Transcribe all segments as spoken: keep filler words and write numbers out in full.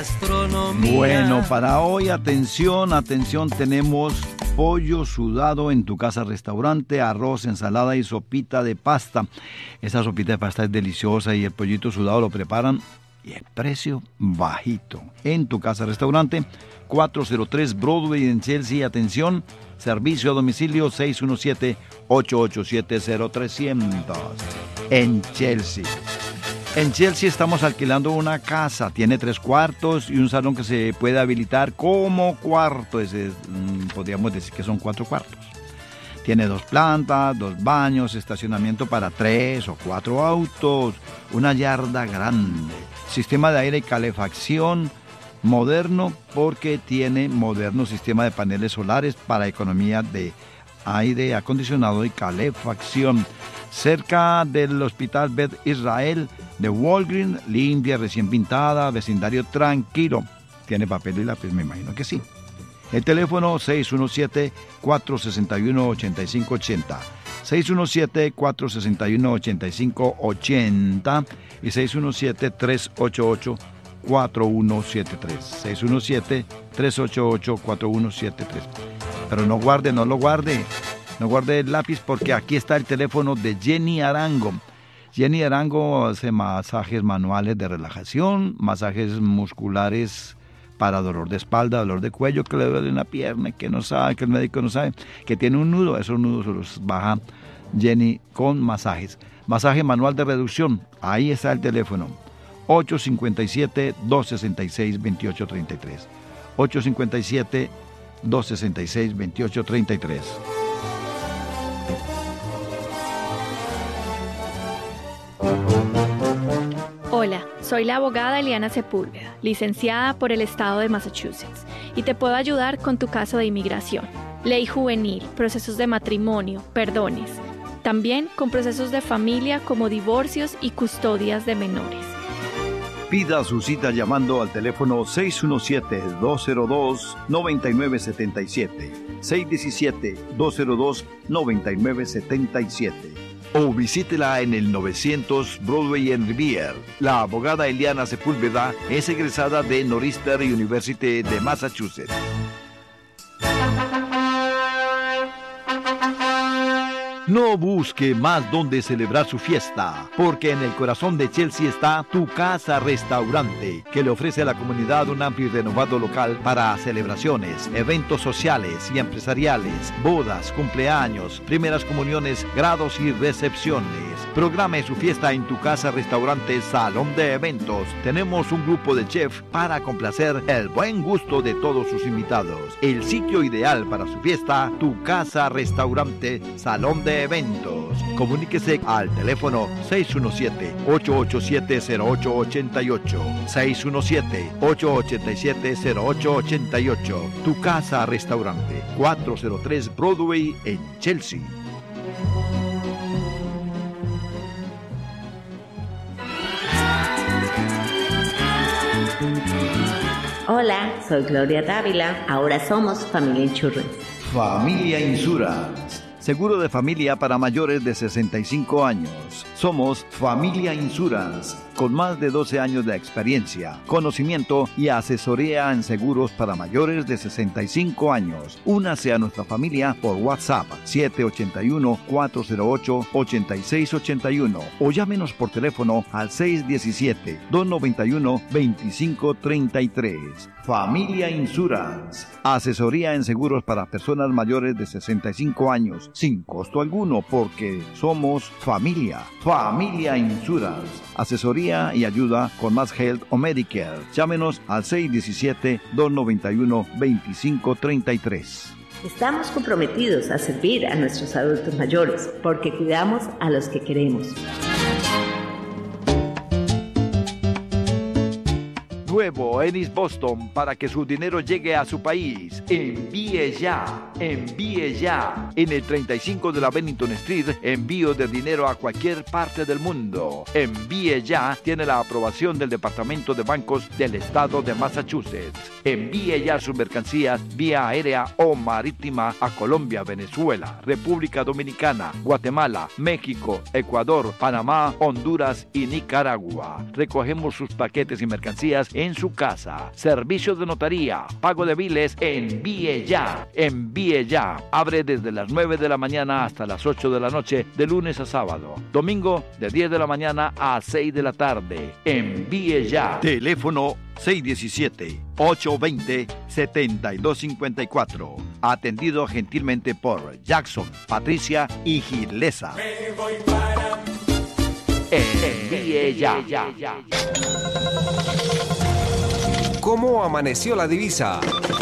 gastronomía. Bueno, para hoy, atención, atención, tenemos pollo sudado en tu casa restaurante, arroz, ensalada y sopita de pasta. Esa sopita de pasta es deliciosa y el pollito sudado lo preparan y el precio bajito. En tu casa restaurante, cuatrocientos tres Broadway en Chelsea. Atención, servicio a domicilio seis uno siete, ocho ocho siete, cero tres cero cero en Chelsea. En Chelsea estamos alquilando una casa, tiene tres cuartos y un salón que se puede habilitar como cuarto, ese, podríamos decir que son cuatro cuartos. Tiene dos plantas, dos baños, estacionamiento para tres o cuatro autos, una yarda grande, sistema de aire y calefacción moderno porque tiene moderno sistema de paneles solares para economía de aire acondicionado y calefacción. Cerca del Hospital Beth Israel de Walgreens, limpia, recién pintada, vecindario tranquilo. ¿Tiene papel y lápiz? Me imagino que sí. El teléfono seis uno siete, cuatro seis uno, ocho cinco ocho cero. seis uno siete, cuatro seis uno, ocho cinco ocho cero y seis uno siete, tres ocho ocho, cuatro uno siete tres. seis uno siete, tres ocho ocho, cuatro uno siete tres. Pero no guarde, no lo guarde. No guarde el lápiz porque aquí está el teléfono de Jenny Arango. Jenny Arango hace masajes manuales de relajación, masajes musculares para dolor de espalda, dolor de cuello, que le duele una pierna, que no sabe, que el médico no sabe, que tiene un nudo. Esos nudos se los baja Jenny con masajes. Masaje manual de reducción, ahí está el teléfono. ocho cinco siete, dos seis seis, dos ocho tres tres. ocho cinco siete, dos seis seis, dos ocho tres tres. Hola, soy la abogada Eliana Sepúlveda, licenciada por el estado de Massachusetts, y te puedo ayudar con tu caso de inmigración, ley juvenil, procesos de matrimonio, perdones, también con procesos de familia como divorcios y custodias de menores. Pida su cita llamando al teléfono seis uno siete, dos cero dos, nueve nueve siete siete, seis uno siete, dos cero dos, nueve nueve siete siete. O visítela en el novecientos Broadway en Revere. La abogada Eliana Sepúlveda es egresada de Northeastern University de Massachusetts. No busque más donde celebrar su fiesta, porque en el corazón de Chelsea está Tu Casa Restaurante, que le ofrece a la comunidad un amplio y renovado local para celebraciones, eventos sociales y empresariales, bodas, cumpleaños, primeras comuniones, grados y recepciones. Programe su fiesta en Tu Casa Restaurante Salón de Eventos. Tenemos un grupo de chefs para complacer el buen gusto de todos sus invitados. El sitio ideal para su fiesta, Tu Casa Restaurante Salón de Eventos. Comuníquese al teléfono seis uno siete, ocho ocho siete, cero ocho ocho ocho, seis uno siete, ocho ocho siete, cero ocho ocho ocho. Tu Casa Restaurante, cuatrocientos tres Broadway en Chelsea. Hola, soy Gloria Dávila. Ahora somos Familia Insurance. Familia Insurance. Seguro de familia para mayores de sesenta y cinco años. Somos Familia Insurance, con más de doce años de experiencia, conocimiento y asesoría en seguros para mayores de sesenta y cinco años. Únase a nuestra familia por WhatsApp siete ocho uno, cuatro cero ocho, ocho seis ocho uno o llámenos por teléfono al seis uno siete, dos nueve uno, dos cinco tres tres. Familia Insurance, asesoría en seguros para personas mayores de sesenta y cinco años, sin costo alguno, porque somos familia. Familia Insurance, asesoría y ayuda con Mass Health o Medicare. Llámenos al seis uno siete, dos nueve uno, dos cinco tres tres. Estamos comprometidos a servir a nuestros adultos mayores, porque cuidamos a los que queremos. Nuevo en East Boston para que su dinero llegue a su país. Envíe ya, envíe ya. En el treinta y cinco de la Bennington Street, envío de dinero a cualquier parte del mundo. Envíe ya tiene la aprobación del Departamento de Bancos del Estado de Massachusetts. Envíe ya sus mercancías vía aérea o marítima a Colombia, Venezuela, República Dominicana, Guatemala, México, Ecuador, Panamá, Honduras y Nicaragua. Recogemos sus paquetes y mercancías en en su casa. Servicios de notaría, pago de biles, envíe ya. Envíe ya. Abre desde las nueve de la mañana hasta las ocho de la noche, de lunes a sábado. Domingo de diez de la mañana a seis de la tarde. Envíe ya. Teléfono seis uno siete, ocho dos cero, siete dos cinco cuatro. Atendido gentilmente por Jackson, Patricia y Gilesa. Me voy para... Envíe ya. ¿Cómo amaneció la divisa?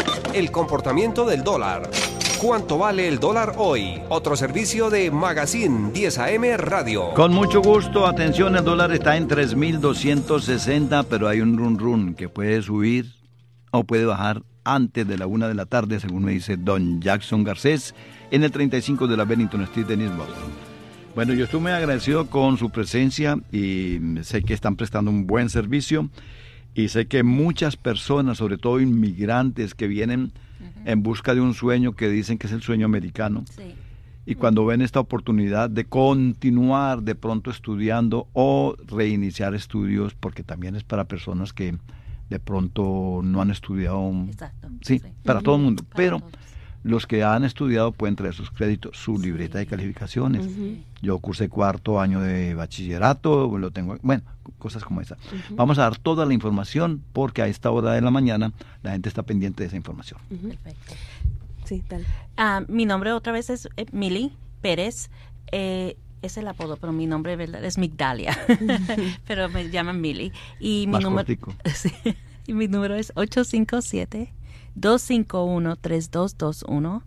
El comportamiento del dólar. ¿Cuánto vale el dólar hoy? Otro servicio de Magazine diez A M Radio. Con mucho gusto, atención, el dólar está en tres mil doscientos sesenta, pero hay un run run que puede subir o puede bajar antes de la una de la tarde, según me dice don Jackson Garcés, en el treinta y cinco de la Bennington Street en East Boston. Bueno, yo estoy muy agradecido con su presencia y sé que están prestando un buen servicio y sé que muchas personas, sobre todo inmigrantes que vienen uh-huh. en busca de un sueño que dicen que es el sueño americano, sí. y cuando ven esta oportunidad de continuar de pronto estudiando o reiniciar estudios, porque también es para personas que de pronto no han estudiado. Exacto. Sí, sí. para uh-huh. todo el mundo, para pero todos. Los que han estudiado pueden traer sus créditos, su sí. libreta de calificaciones. Uh-huh. Yo cursé cuarto año de bachillerato, lo tengo, bueno, cosas como esa. Uh-huh. Vamos a dar toda la información porque a esta hora de la mañana la gente está pendiente de esa información. Uh-huh. Perfecto. Sí, dale. Uh, mi nombre otra vez es eh, Mili Pérez. Eh, es el apodo, pero mi nombre verdad es Migdalia. Pero me llaman Mili. Y mi Más número sí, y mi número es ocho cinco siete, dos cinco uno, tres dos dos uno.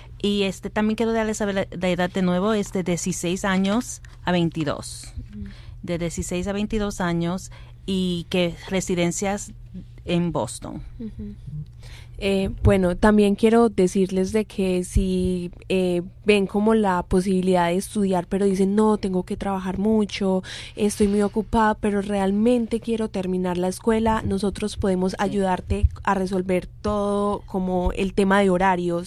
Y este también quiero darles saber la, la edad de nuevo, es de dieciséis años a veintidós. Uh-huh. De dieciséis a veintidós años y que residencias en Boston. Uh-huh. Eh, bueno, también quiero decirles de que si eh, ven como la posibilidad de estudiar, pero dicen, no, tengo que trabajar mucho, estoy muy ocupada, pero realmente quiero terminar la escuela, nosotros podemos sí. ayudarte a resolver todo como el tema de horarios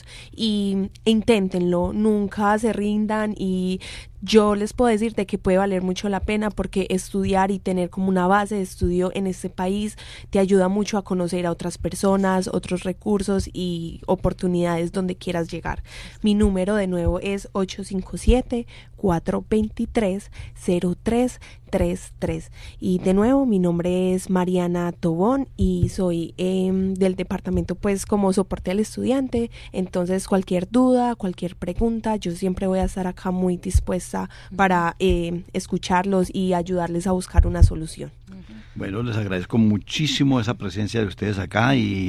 y inténtenlo, nunca se rindan y yo les puedo decir de que puede valer mucho la pena porque estudiar y tener como una base de estudio en este país te ayuda mucho a conocer a otras personas, otros recursos y oportunidades donde quieras llegar. Mi número de nuevo es ocho cinco siete, cuatro dos tres, cero tres tres tres y de nuevo mi nombre es Mariana Tobón y soy eh, del departamento pues como soporte al estudiante, entonces cualquier duda, cualquier pregunta, yo siempre voy a estar acá muy dispuesta para eh, escucharlos y ayudarles a buscar una solución. Bueno, les agradezco muchísimo esa presencia de ustedes acá y,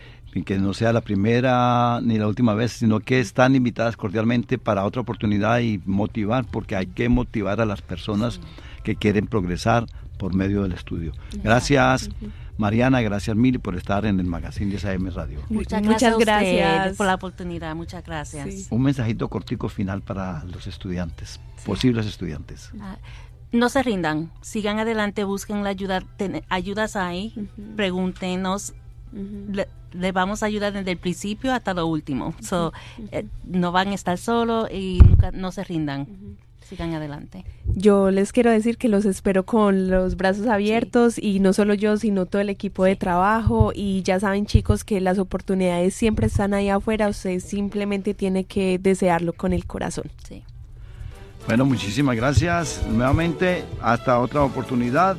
y que no sea la primera ni la última vez, sino que están invitadas cordialmente para otra oportunidad y motivar, porque hay que motivar a las personas sí. que quieren progresar por medio del estudio. Gracias, Mariana, gracias Mili por estar en el Magazine diez A M Radio. Muchas gracias, muchas gracias por la oportunidad, muchas gracias. Sí. Un mensajito cortico final para los estudiantes, sí. posibles estudiantes. Ah, no se rindan, sigan adelante, busquen la ayuda, ten, ayudas ahí, uh-huh. pregúntenos, uh-huh. le, le vamos a ayudar desde el principio hasta lo último. Uh-huh. So, uh-huh. eh, no van a estar solos y nunca, no se rindan. Uh-huh. Sigan adelante. Yo les quiero decir que los espero con los brazos abiertos sí. y no solo yo, sino todo el equipo sí. de trabajo y ya saben chicos que las oportunidades siempre están ahí afuera, ustedes simplemente tienen que desearlo con el corazón. Sí. Bueno, muchísimas gracias. Nuevamente, hasta otra oportunidad.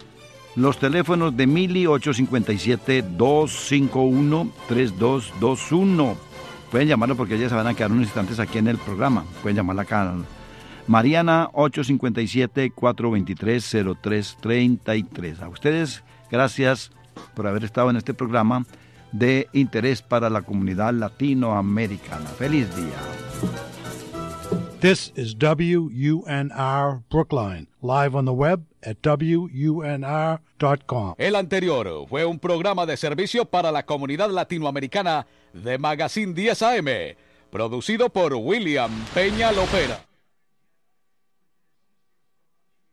Los teléfonos de Mili, ocho cinco siete, dos cinco uno, tres dos dos uno. Pueden llamarlo porque ellas se van a quedar unos instantes aquí en el programa. Pueden llamarla acá. Mariana, ocho cinco siete, cuatro dos tres, cero tres tres tres. A ustedes, gracias por haber estado en este programa de interés para la comunidad latinoamericana. Feliz día. This is W U N R Brookline, live on the web at W U N R dot com. El anterior fue un programa de servicio para la comunidad latinoamericana de Magazine diez A M, producido por William Peña Lopera.